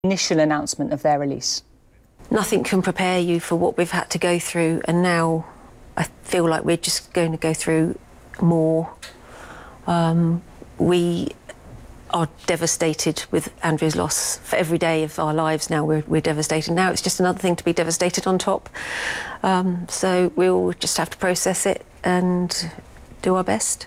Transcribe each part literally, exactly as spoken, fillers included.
Initial announcement of their release? Nothing can prepare you for what we've had to go through, and now I feel like we're just going to go through more. Um, we are devastated with Andrew's loss. For every day of our lives now, we're, we're devastated. Now it's just another thing to be devastated on top. Um, so we'll just have to process it and do our best.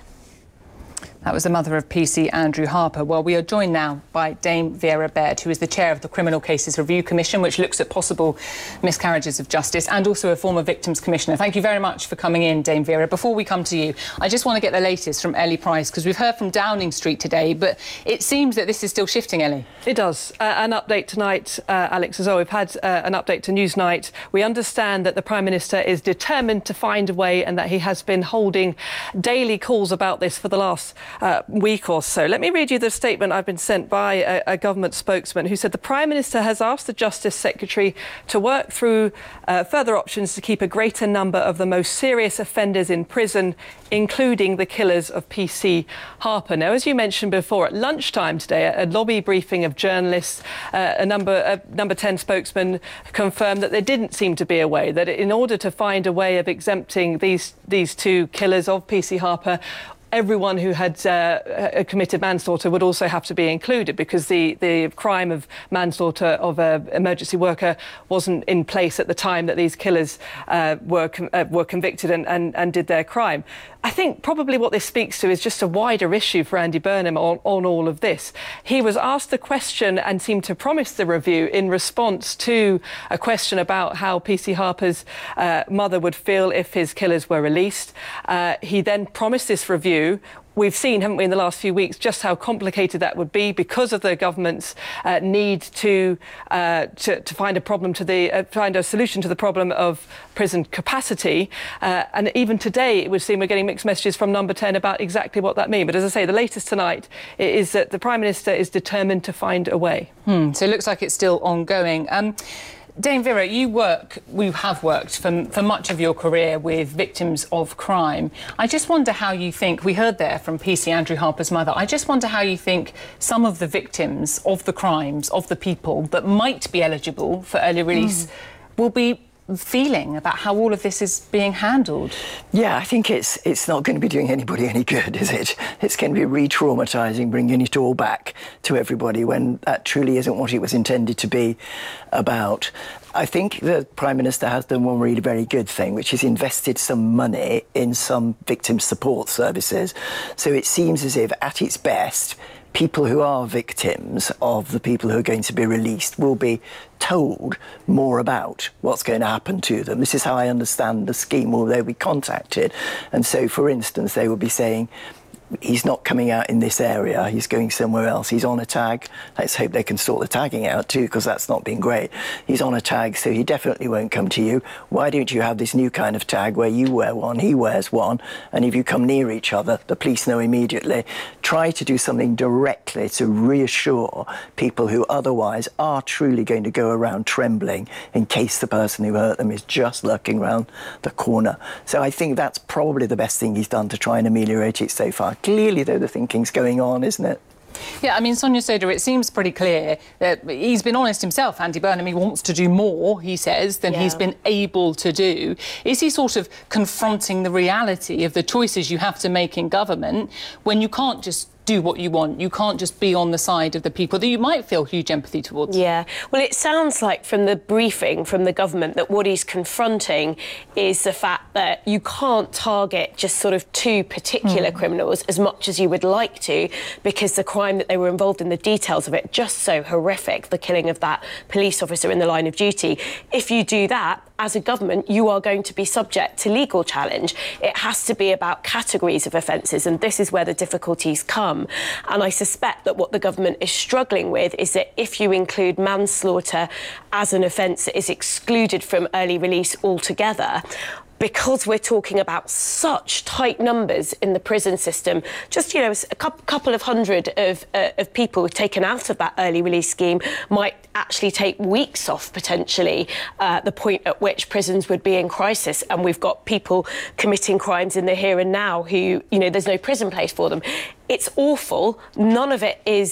That was the mother of P C Andrew Harper. Well, we are joined now by Dame Vera Baird, who is the chair of the Criminal Cases Review Commission, which looks at possible miscarriages of justice, and also a former Victims Commissioner. Thank you very much for coming in, Dame Vera. Before we come to you, I just want to get the latest from Ellie Price, because we've heard from Downing Street today, but it seems that this is still shifting, Ellie. It does. Uh, an update tonight, uh, Alex, as well. We've had uh, an update to Newsnight. We understand that the Prime Minister is determined to find a way, and that he has been holding daily calls about this for the last uh, week or so. Let me read you the statement I've been sent by a, a government spokesman who said the Prime Minister has asked the Justice Secretary to work through uh, further options to keep a greater number of the most serious offenders in prison, including the killers of P C Harper. Now, as you mentioned before, at lunchtime today, a lobby briefing of journalists, uh, a number a number ten spokesman confirmed that there didn't seem to be a way, that in order to find a way of exempting these these two killers of P C Harper, everyone who had uh, committed manslaughter would also have to be included, because the, the crime of manslaughter of an emergency worker wasn't in place at the time that these killers uh, were, com uh, were convicted and, and, and did their crime. I think probably what this speaks to is just a wider issue for Andy Burnham on, on all of this. He was asked the question and seemed to promise the review in response to a question about how P C Harper's uh, mother would feel if his killers were released. Uh, he then promised this review. We've seen, haven't we, in the last few weeks, just how complicated that would be because of the government's uh, need to, uh, to to find a problem to the uh, find a solution to the problem of prison capacity. Uh, and even today, it would seem we're getting mixed messages from Number ten about exactly what that means. But as I say, the latest tonight is that the Prime Minister is determined to find a way. Hmm. So it looks like it's still ongoing. Um, Dame Vera, you work, we have worked for, for much of your career with victims of crime. I just wonder how you think, we heard there from P C Andrew Harper's mother, I just wonder how you think some of the victims of the crimes, of the people that might be eligible for early release mm. will be feeling about how all of this is being handled. Yeah, I think it's it's not going to be doing anybody any good, is it? It's going to be re-traumatising, bringing it all back to everybody when that truly isn't what it was intended to be about. I think the Prime Minister has done one really very good thing, which is invested some money in some victim support services. So it seems as if, at its best, people who are victims of the people who are going to be released will be told more about what's going to happen to them. This is how I understand the scheme, or they'll be contacted. And so, for instance, they will be saying, he's not coming out in this area, he's going somewhere else, he's on a tag. Let's hope they can sort the tagging out too, because that's not been great. He's on a tag, so he definitely won't come to you. Why don't you have this new kind of tag where you wear one, he wears one, and if you come near each other, the police know immediately. Try to do something directly to reassure people who otherwise are truly going to go around trembling in case the person who hurt them is just lurking around the corner. So I think that's probably the best thing he's done to try and ameliorate it so far. Clearly, though, the thinking's going on, isn't it? Yeah, I mean, Sonia Soda, it seems pretty clear that he's been honest himself, Andy Burnham. He wants to do more, he says, than yeah. he's been able to do. Is he sort of confronting the reality of the choices you have to make in government when you can't just do what you want? You can't just be on the side of the people that you might feel huge empathy towards. Yeah, well, it sounds like from the briefing from the government that what he's confronting is the fact that you can't target just sort of two particular mm. criminals as much as you would like to, because the crime that they were involved in, the details of it, just so horrific, the killing of that police officer in the line of duty. If you do that, as a government, you are going to be subject to legal challenge. It has to be about categories of offences, and this is where the difficulties come. And I suspect that what the government is struggling with is that if you include manslaughter as an offence that is excluded from early release altogether, because we're talking about such tight numbers in the prison system, just, you know, a couple of hundred of, uh, of people taken out of that early release scheme might actually take weeks off, potentially, uh, the point at which prisons would be in crisis. And we've got people committing crimes in the here and now who, you know, there's no prison place for them. It's awful. None of it is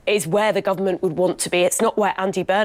is where the government would want to be. It's not where Andy Burnham